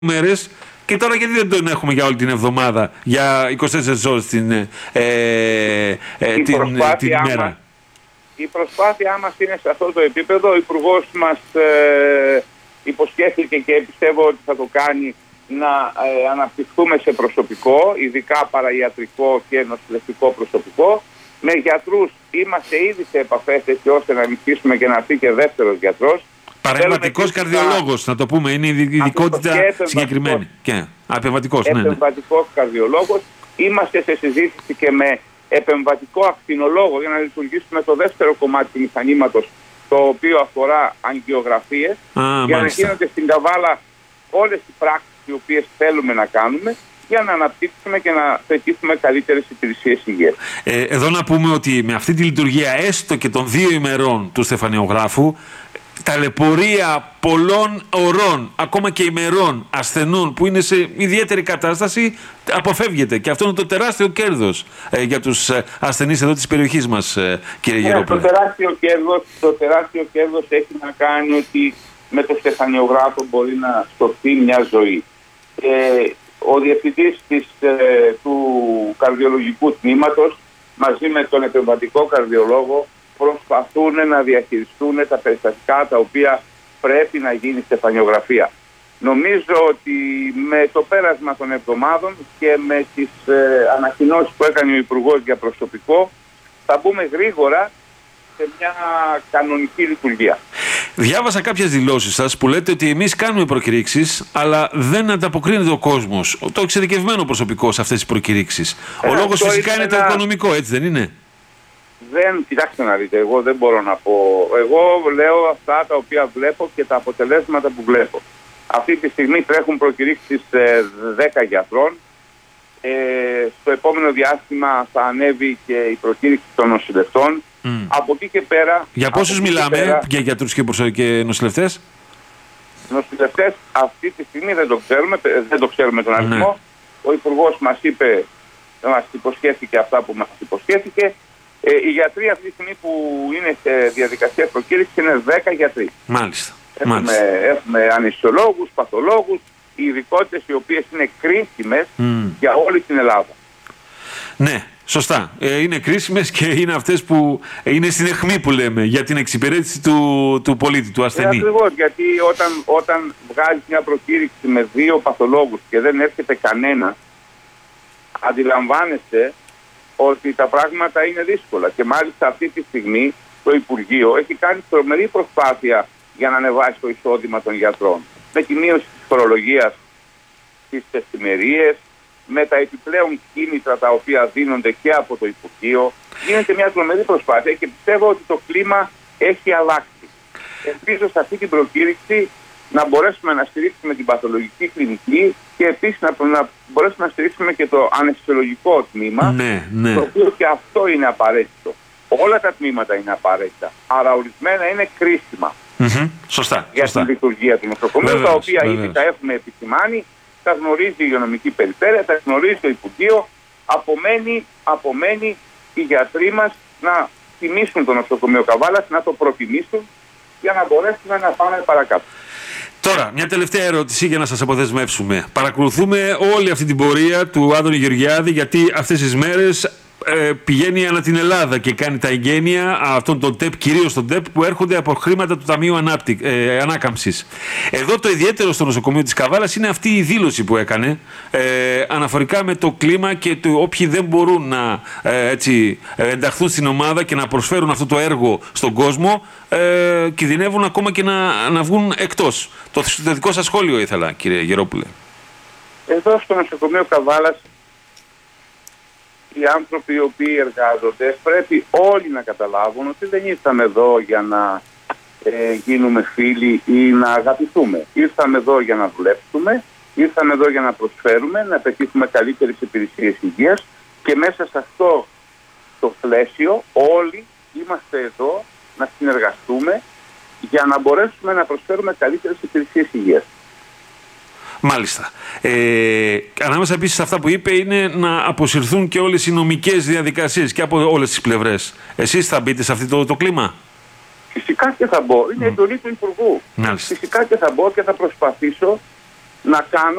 μέρες και τώρα γιατί δεν τον έχουμε για όλη την εβδομάδα, για 24 ώρες την μέρα. Η προσπάθειά μας είναι σε αυτό το επίπεδο. Ο Υπουργός μας υποσχέθηκε και πιστεύω ότι θα το κάνει, να αναπτυχθούμε σε προσωπικό, ειδικά παραϊατρικό και νοσηλευτικό προσωπικό. Με γιατρούς είμαστε ήδη σε επαφές έτσι ώστε να ενισχύσουμε και να έρθει και δεύτερος γιατρός. Παρεμβατικός καρδιολόγος, να το πούμε, είναι η ειδικότητα συγκεκριμένη. Και επεμβατικός, ναι. Επεμβατικός καρδιολόγος. Είμαστε σε συζήτηση και με επεμβατικό ακτινολόγο για να λειτουργήσουμε το δεύτερο κομμάτι του μηχανήματος, το οποίο αφορά αγγιογραφίες, για να γίνονται στην Καβάλα όλες οι πράξεις οι οποίες θέλουμε να κάνουμε, για να αναπτύξουμε και να πετύχουμε καλύτερες υπηρεσίες υγείας. Εδώ να πούμε ότι με αυτή τη λειτουργία έστω και των 2 ημερών του στεφανιογράφου, ταλαιπωρία πολλών ωρών, ακόμα και ημερών ασθενών που είναι σε ιδιαίτερη κατάσταση αποφεύγεται. Και αυτό είναι το τεράστιο κέρδος για τους ασθενείς εδώ της περιοχής μας, κύριε Γερόπουλε. Το τεράστιο κέρδος έχει να κάνει ότι με το στεφανιογράφο μπορεί να σωθεί μια ζωή. Ο διευθυντής του καρδιολογικού τμήματος μαζί με τον επεμβατικό καρδιολόγο προσπαθούν να διαχειριστούν τα περιστατικά τα οποία πρέπει να γίνει στεφανιογραφία. Νομίζω ότι με το πέρασμα των εβδομάδων και με τις ανακοινώσεις που έκανε ο Υπουργός για προσωπικό θα μπούμε γρήγορα σε μια κανονική λειτουργία. Διάβασα κάποιες δηλώσεις σας που λέτε ότι εμείς κάνουμε προκηρύξεις, αλλά δεν ανταποκρίνεται ο κόσμος, το εξειδικευμένο προσωπικό σε αυτές τις προκηρύξεις. Ο λόγος φυσικά είναι το οικονομικό, έτσι δεν είναι? Κοιτάξτε να δείτε, εγώ δεν μπορώ να πω. Εγώ λέω αυτά τα οποία βλέπω και τα αποτελέσματα που βλέπω. Αυτή τη στιγμή τρέχουν προκηρύξεις 10 γιατρών. Στο επόμενο διάστημα θα ανέβει και η προκήρυξη των νοσηλευτών. Από εκεί και πέρα... Για πόσους μιλάμε, για γιατρούς και νοσηλευτές? Νοσηλευτές αυτή τη στιγμή δεν το ξέρουμε τον αριθμό. Ναι. Ο Υπουργός μας υποσχέθηκε αυτά που μας υποσχέθηκε. Οι γιατροί αυτή τη στιγμή που είναι σε διαδικασία προκήρυξη είναι 10 γιατροί. Μάλιστα. Έχουμε αναισθησιολόγους, παθολόγους, οι ειδικότητες οι οποίες είναι κρίσιμες για όλη την Ελλάδα. Ναι, σωστά. Είναι κρίσιμες και είναι αυτές που είναι στην αιχμή που λέμε για την εξυπηρέτηση του πολίτη, του ασθενή. Ακριβώς, γιατί όταν βγάλεις μια προκήρυξη με 2 παθολόγους και δεν έρχεται κανένα, αντιλαμβάνεστε ότι τα πράγματα είναι δύσκολα. Και μάλιστα αυτή τη στιγμή το Υπουργείο έχει κάνει τρομερή προσπάθεια για να ανεβάσει το εισόδημα των γιατρών. Με τη μείωση της φορολογίας στις εφημερίες, με τα επιπλέον κίνητρα τα οποία δίνονται και από το Υπουργείο. Γίνεται μια τρομερή προσπάθεια και πιστεύω ότι το κλίμα έχει αλλάξει. Ελπίζω σε αυτή την προκήρυξη να μπορέσουμε να στηρίξουμε την παθολογική κλινική και επίσης να μπορέσουμε να στηρίξουμε και το αναισθησιολογικό τμήμα, το οποίο και αυτό είναι απαραίτητο. Όλα τα τμήματα είναι απαραίτητα, άρα ορισμένα είναι κρίσιμα σωστά, για την λειτουργία του νοσοκομείου, τα οποία ήδη τα έχουμε επισημάνει, τα γνωρίζει η υγειονομική περιφέρεια, τα γνωρίζει το Υπουργείο. Απομένει οι γιατροί μας να τιμήσουν το νοσοκομείο Καβάλας, να το προτιμήσουν για να μπορέσουμε να πάμε παρακάτω. Τώρα, μια τελευταία ερώτηση για να σας αποδεσμεύσουμε. Παρακολουθούμε όλη αυτή την πορεία του Άδωνη Γεωργιάδη, γιατί αυτές τις μέρες πηγαίνει ανά την Ελλάδα και κάνει τα εγγένεια αυτών των ΤΕΠ, κυρίως των ΤΕΠ, που έρχονται από χρήματα του Ταμείου Ανάκαμψης. Εδώ το ιδιαίτερο στο νοσοκομείο της Καβάλας είναι αυτή η δήλωση που έκανε αναφορικά με το κλίμα και όποιοι δεν μπορούν να ενταχθούν στην ομάδα και να προσφέρουν αυτό το έργο στον κόσμο, κινδυνεύουν ακόμα και να βγουν εκτός. Το δικό σας σχόλιο ήθελα, κύριε Γερόπουλε. Εδώ στο νοσοκομείο Καβάλας οι άνθρωποι οι οποίοι εργάζονται πρέπει όλοι να καταλάβουν ότι δεν ήρθαμε εδώ για να γίνουμε φίλοι ή να αγαπηθούμε. Ήρθαμε εδώ για να δουλέψουμε, ήρθαμε εδώ για να προσφέρουμε, να πετύχουμε καλύτερες υπηρεσίες υγείας και μέσα σε αυτό το πλαίσιο όλοι είμαστε εδώ να συνεργαστούμε για να μπορέσουμε να προσφέρουμε καλύτερες υπηρεσίες υγείας. Μάλιστα. Ανάμεσα επίσης σε αυτά που είπε είναι να αποσυρθούν και όλες οι νομικές διαδικασίες και από όλες τις πλευρές. Εσείς θα μπείτε σε αυτό το κλίμα? Φυσικά και θα μπω. Είναι εντολή του Υπουργού. Φυσικά και θα μπω και θα προσπαθήσω να κάνω